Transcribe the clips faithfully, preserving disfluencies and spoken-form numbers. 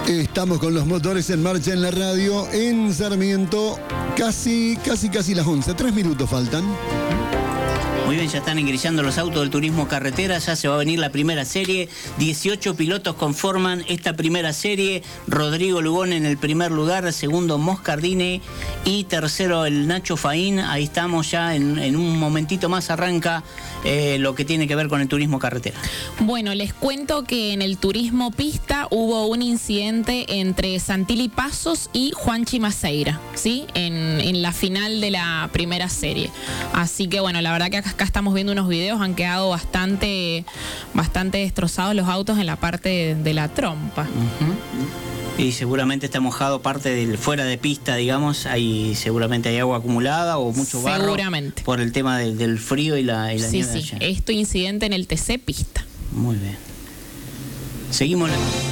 Estamos con los motores en marcha en la radio en Sarmiento. Casi, casi, casi las once. Tres minutos faltan. Muy bien, ya están engrillando los autos del turismo carretera, ya se va a venir la primera serie, dieciocho pilotos conforman esta primera serie, Rodrigo Lugón en el primer lugar, segundo Moscardini y tercero el Nacho Faín. Ahí estamos ya, en, en un momentito más arranca eh, lo que tiene que ver con el turismo carretera. Bueno, les cuento que en el turismo pista hubo un incidente entre Santilli Pasos y Juanchi Maceira, ¿sí? En, en la final de la primera serie. Así que bueno, la verdad que acá Acá estamos viendo unos videos, han quedado bastante, bastante destrozados los autos en la parte de, de la trompa. Uh-huh. Y seguramente está mojado parte del fuera de pista, digamos, ahí seguramente hay agua acumulada o mucho barro. Seguramente. Por el tema del, del frío y la, y la sí, nieve. Sí, sí, esto incidente en el T C pista. Muy bien. Seguimos.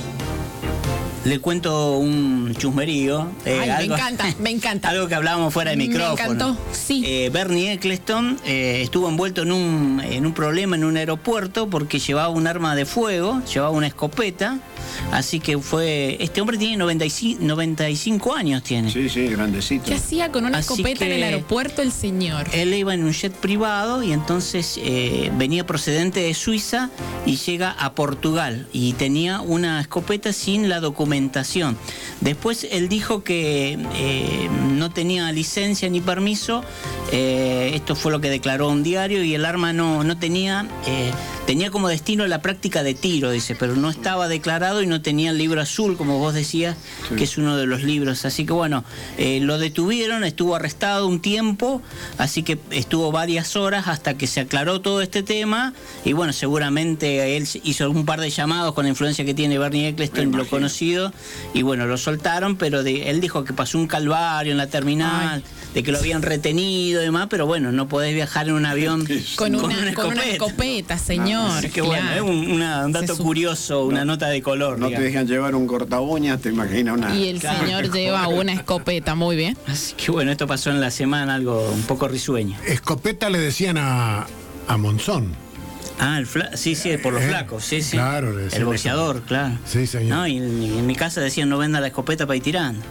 Le cuento un chusmerío. Eh, Ay, algo, me encanta, me encanta. Algo que hablábamos fuera de micrófono. Me encantó, sí. Eh, Bernie Eccleston eh, estuvo envuelto en un, en un problema en un aeropuerto porque llevaba un arma de fuego, llevaba una escopeta. Así que fue... Este hombre tiene noventa y cinco, noventa y cinco años, tiene. Sí, sí, grandecito. ¿Qué hacía con una Así escopeta en el aeropuerto el señor? Él iba en un jet privado y entonces eh, venía procedente de Suiza y llega a Portugal y tenía una escopeta sin la documentación. Después él dijo que eh, no tenía licencia ni permiso. Eh, esto fue lo que declaró un diario y el arma no, no tenía... Eh, tenía como destino la práctica de tiro, dice, pero no estaba declarado y no tenía el libro azul, como vos decías, sí, que es uno de los libros. Así que bueno, eh, lo detuvieron, estuvo arrestado un tiempo, así que estuvo varias horas hasta que se aclaró todo este tema. Y bueno, seguramente él hizo un par de llamados con la influencia que tiene Bernie Eccleston, lo conocido, y bueno, lo soltaron, pero de, él dijo que pasó un calvario en la terminal, Ay. de que lo habían retenido y demás, pero bueno, no podés viajar en un avión con, con, una, una, con una escopeta, señor. Así que bueno, es un, una, un dato curioso, una no, nota de color. No digamos. Te dejan llevar un corta uñas, te imaginas una... Y el claro. señor lleva una escopeta, muy bien. Así que bueno, esto pasó en la semana, algo un poco risueño. Escopeta le decían a, a Monzón. Ah, el fla sí, sí, por los eh, flacos, sí, sí. Claro, el boxeador, eso. Claro. Sí, señor. No, y en, en mi casa decían no venda la escopeta para ir tirando.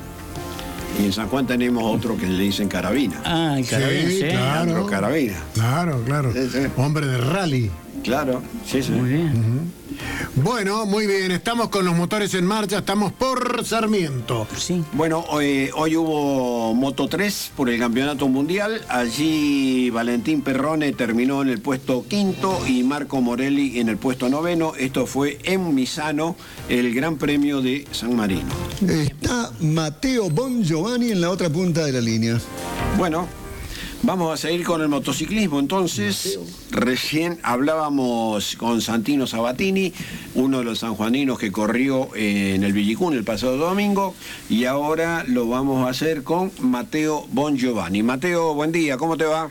Y en San Juan tenemos otro que le dicen carabina. Ah, el carabina, sí. sí. Claro, Leandro Carabina. Claro, claro. Sí, sí. Hombre de rally. Claro, sí, sí. Muy bien. Uh-huh. Bueno, muy bien, estamos con los motores en marcha, estamos por Sarmiento. Sí. Bueno, hoy, hoy hubo Moto tres por el Campeonato Mundial. Allí Valentín Perrone terminó en el puesto quinto y Marco Morelli en el puesto noveno. Esto fue en Misano, el Gran Premio de San Marino. Está Matteo Bongiovanni en la otra punta de la línea. Bueno, vamos a seguir con el motociclismo. Entonces, recién hablábamos con Santino Sabatini, uno de los sanjuaninos que corrió en el Villicún el pasado domingo, y ahora lo vamos a hacer con Matteo Bongiovanni. Matteo, buen día, ¿cómo te va?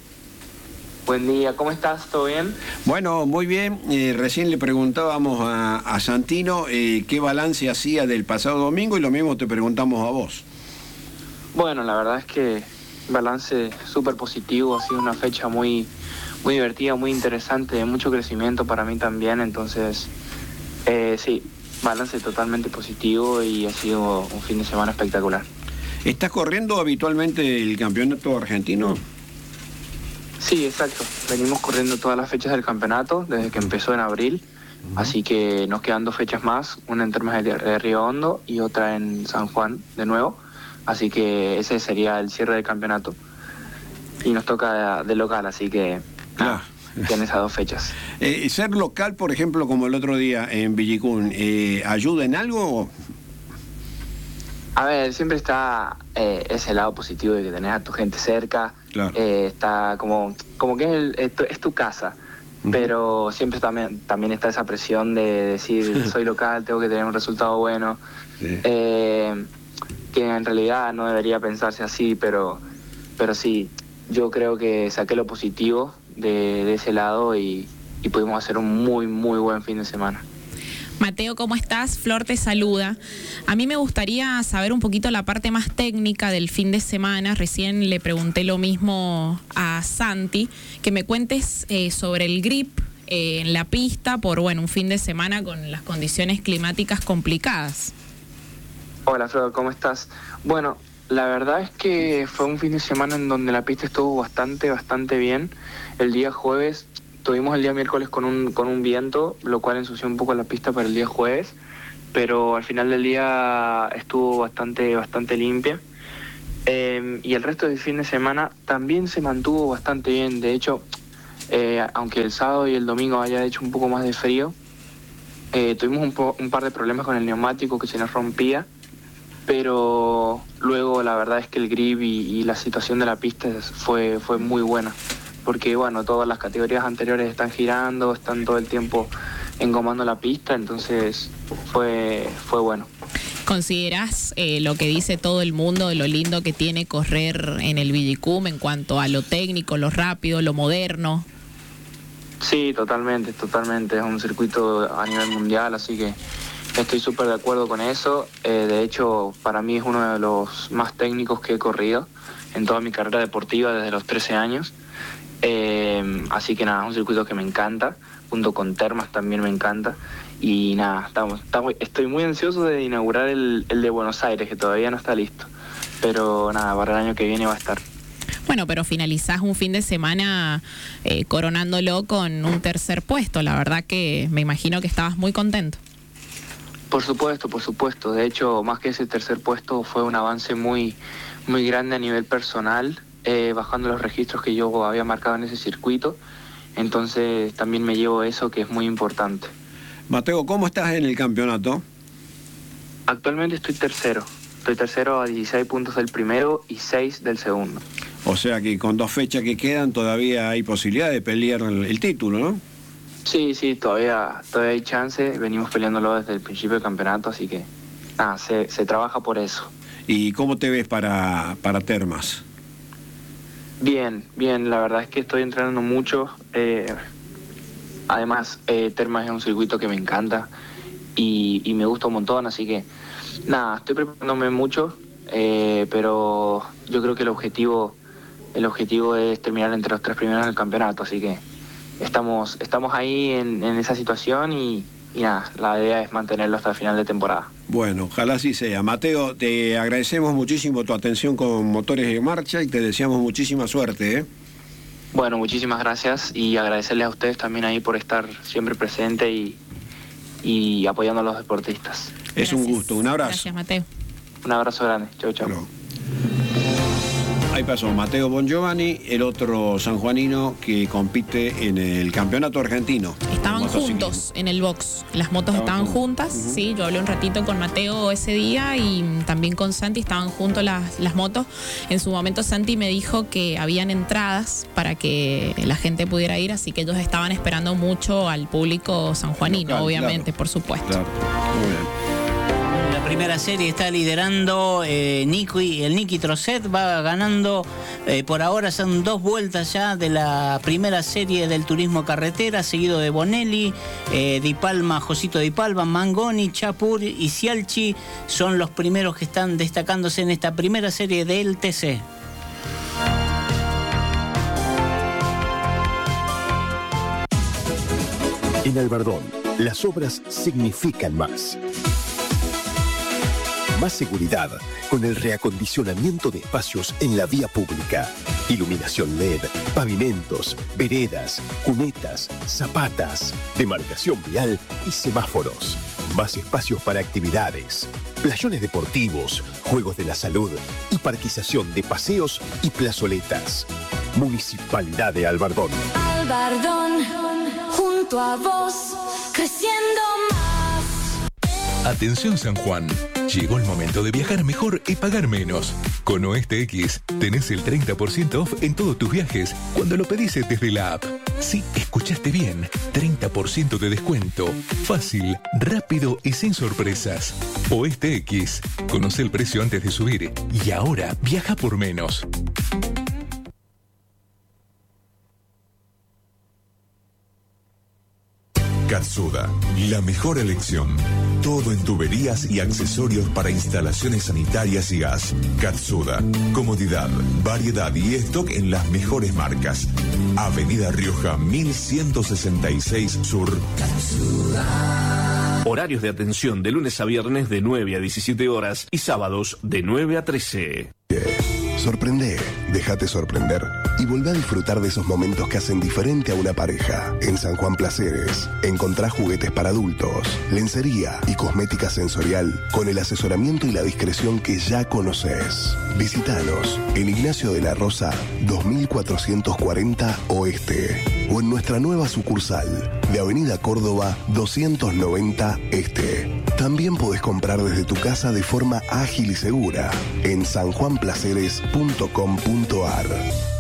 Buen día, ¿cómo estás? ¿Todo bien? Bueno, muy bien. Eh, recién le preguntábamos a, a Santino eh, qué balance hacía del pasado domingo y lo mismo te preguntamos a vos. Bueno, la verdad es que balance súper positivo, ha sido una fecha muy, muy divertida, muy interesante, de mucho crecimiento para mí también, entonces eh, sí, balance totalmente positivo y ha sido un fin de semana espectacular. ¿Estás corriendo habitualmente el campeonato argentino? Sí, exacto, venimos corriendo todas las fechas del campeonato desde que empezó en abril, uh-huh. así que nos quedan dos fechas más, una en Termas de, de Río Hondo y otra en San Juan de nuevo. Así que ese sería el cierre del campeonato. Y nos toca de, de local, así que claro. ah, tienen esas dos fechas. Eh, ¿Ser local, por ejemplo, como el otro día en Villicún, eh, ayuda en algo? A ver, siempre está eh, ese lado positivo de que tenés a tu gente cerca. Claro. Eh, está como, como que es, el, es, tu, es tu casa. Uh-huh. Pero siempre también, también está esa presión de decir, soy local, tengo que tener un resultado bueno. Sí. Eh, que en realidad no debería pensarse así, pero, pero sí, yo creo que saqué lo positivo de, de ese lado y, y pudimos hacer un muy, muy buen fin de semana. Mateo, ¿cómo estás? Flor te saluda. A mí me gustaría saber un poquito la parte más técnica del fin de semana. Recién le pregunté lo mismo a Santi, que me cuentes eh, sobre el grip eh, en la pista por, bueno, un fin de semana con las condiciones climáticas complicadas. Hola, Alfredo, ¿cómo estás? Bueno, la verdad es que fue un fin de semana en donde la pista estuvo bastante, bastante bien. El día jueves, tuvimos el día miércoles con un, con un viento, lo cual ensució un poco la pista para el día jueves, pero al final del día estuvo bastante, bastante limpia. Eh, y el resto del fin de semana también se mantuvo bastante bien. De hecho, eh, aunque el sábado y el domingo haya hecho un poco más de frío, eh, tuvimos un, po- un par de problemas con el neumático que se nos rompía, pero luego la verdad es que el grip y, y la situación de la pista fue, fue muy buena, porque bueno, todas las categorías anteriores están girando, están todo el tiempo engomando la pista, entonces fue, fue bueno. ¿Considerás eh, lo que dice todo el mundo de lo lindo que tiene correr en el Villicum en cuanto a lo técnico, lo rápido, lo moderno? Sí, totalmente, totalmente. Es un circuito a nivel mundial, así que estoy súper de acuerdo con eso. Eh, de hecho, para mí es uno de los más técnicos que he corrido en toda mi carrera deportiva desde los trece años. Eh, así que nada, es un circuito que me encanta, junto con Termas también me encanta. Y nada, estamos, estamos, estoy muy ansioso de inaugurar el, el de Buenos Aires, que todavía no está listo. Pero nada, para el año que viene va a estar. Bueno, pero finalizás un fin de semana eh, coronándolo con un tercer puesto. La verdad que me imagino que estabas muy contento. Por supuesto, por supuesto. De hecho, más que ese tercer puesto, fue un avance muy, muy grande a nivel personal, eh, bajando los registros que yo había marcado en ese circuito. Entonces también me llevo eso, que es muy importante. Mateo, ¿cómo estás en el campeonato? Actualmente estoy tercero. Estoy tercero a dieciséis puntos del primero y seis del segundo. O sea que con dos fechas que quedan todavía hay posibilidad de pelear el, el título, ¿no? Sí, sí, todavía, todavía hay chance. Venimos peleándolo desde el principio del campeonato, así que nada, se, se trabaja por eso. ¿Y cómo te ves para, para Termas? Bien, bien, la verdad es que estoy entrenando mucho. Eh, además, eh, Termas es un circuito que me encanta y, y me gusta un montón, así que nada, estoy preparándome mucho, eh, pero yo creo que el objetivo, el objetivo es terminar entre los tres primeros del campeonato, así que estamos, estamos ahí en, en esa situación y, y nada, la idea es mantenerlo hasta el final de temporada. Bueno, ojalá así sea. Mateo, te agradecemos muchísimo tu atención con Motores en Marcha y te deseamos muchísima suerte, ¿eh? Bueno, muchísimas gracias y agradecerles a ustedes también ahí por estar siempre presente y, y apoyando a los deportistas. Es Gracias. un gusto, un abrazo. Gracias, Mateo. Un abrazo grande. Chau, chau. Hasta luego. Ahí pasó Mateo Bongiovanni, el otro sanjuanino que compite en el campeonato argentino. Estaban Motociclismo. juntos en el box. Las motos Estaban estaban juntos. juntas. Ujú. Sí, yo hablé un ratito con Mateo ese día y también con Santi. Estaban juntos las, las motos. En su momento Santi me dijo que habían entradas para que la gente pudiera ir, así que ellos estaban esperando mucho al público sanjuanino, Local, obviamente, claro. por supuesto. Claro, muy bien. La primera serie está liderando eh, Nicky, el Nicky Trosset va ganando, eh, por ahora son dos vueltas ya de la primera serie del turismo carretera, seguido de Bonelli, eh, Di Palma, Josito Di Palma, Mangoni, Chapur y Cialchi son los primeros que están destacándose en esta primera serie del T C. En Albardón, las obras significan más. Más seguridad con el reacondicionamiento de espacios en la vía pública. Iluminación L E D, pavimentos, veredas, cunetas, zapatas, demarcación vial y semáforos. Más espacios para actividades, playones deportivos, juegos de la salud y parquización de paseos y plazoletas. Municipalidad de Albardón. Albardón, junto a vos, creciendo más. Atención San Juan, llegó el momento de viajar mejor y pagar menos. Con Oeste X tenés el treinta por ciento off en todos tus viajes cuando lo pedís desde la app. Sí, escuchaste bien, treinta por ciento de descuento. Fácil, rápido y sin sorpresas. Oeste X, conoce el precio antes de subir y ahora viaja por menos. Katsuda, la mejor elección. Todo en tuberías y accesorios para instalaciones sanitarias y gas. Katsuda, comodidad, variedad y stock en las mejores marcas. Avenida Rioja mil ciento sesenta y seis Sur. Katsuda. Horarios de atención de lunes a viernes de nueve a diecisiete horas y sábados de nueve a trece. Sorprende, déjate sorprender y volvé a disfrutar de esos momentos que hacen diferente a una pareja. En San Juan Placeres encontrás juguetes para adultos, lencería y cosmética sensorial con el asesoramiento y la discreción que ya conoces. Visítanos en Ignacio de la Rosa dos mil cuatrocientos cuarenta Oeste o en nuestra nueva sucursal de Avenida Córdoba doscientos noventa Este. También podés comprar desde tu casa de forma ágil y segura en san juan placeres punto com punto ar.